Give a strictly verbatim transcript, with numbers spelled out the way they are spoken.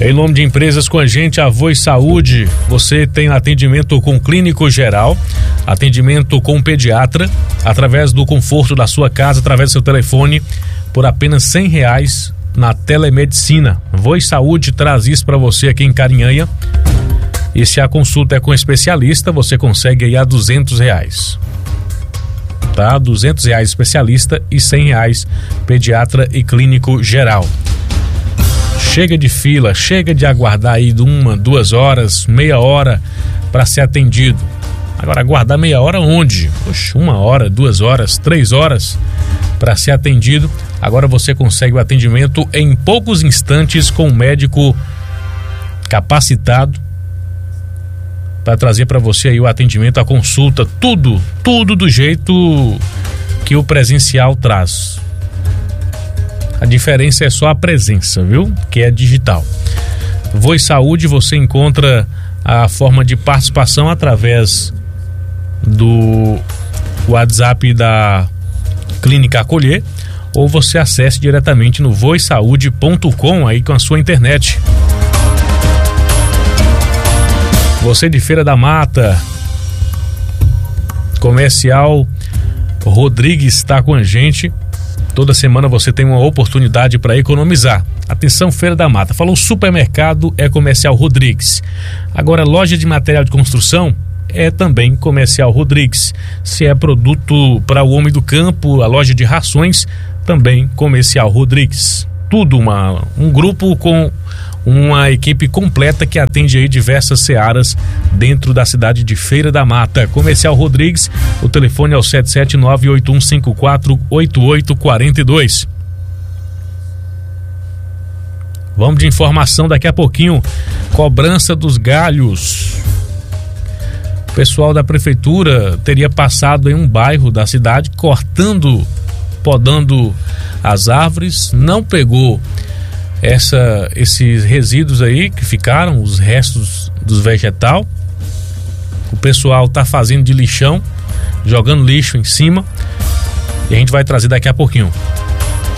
Em nome de empresas com a gente, a Voz Saúde, você tem atendimento com clínico geral, atendimento com pediatra, através do conforto da sua casa, através do seu telefone, por apenas cem reais na telemedicina. Voz Saúde traz isso para você aqui em Carinhanha. E se a consulta é com especialista, você consegue aí a duzentos reais. Tá? duzentos reais especialista e cem reais pediatra e clínico geral. Chega de fila, chega de aguardar aí de uma, duas horas, meia hora para ser atendido. Agora, aguardar meia hora onde? Poxa, uma hora, duas horas, três horas para ser atendido. Agora você consegue o atendimento em poucos instantes com um médico capacitado para trazer para você aí o atendimento, a consulta, tudo, tudo do jeito que o presencial traz. A diferença é só a presença, viu? Que é digital. Voz Saúde, você encontra a forma de participação através do WhatsApp da Clínica Acolher, ou você acesse diretamente no voz saúde ponto com aí com a sua internet. Você de Feira da Mata, Comercial Rodrigues está com a gente. Toda semana você tem uma oportunidade para economizar. Atenção, Feira da Mata. Falou supermercado, é Comercial Rodrigues. Agora, loja de material de construção é também Comercial Rodrigues. Se é produto para o homem do campo, a loja de rações, também Comercial Rodrigues. Tudo uma, um grupo com uma equipe completa que atende aí diversas searas dentro da cidade de Feira da Mata. Comercial Rodrigues, o telefone é o sete sete nove, oito um cinco quatro, oito oito quatro dois. Vamos de informação daqui a pouquinho. Cobrança dos galhos. O pessoal da prefeitura teria passado em um bairro da cidade cortando, podando as árvores, não pegou essa, esses resíduos aí que ficaram, os restos dos vegetal. O pessoal tá fazendo de lixão, jogando lixo em cima, e a gente vai trazer daqui a pouquinho.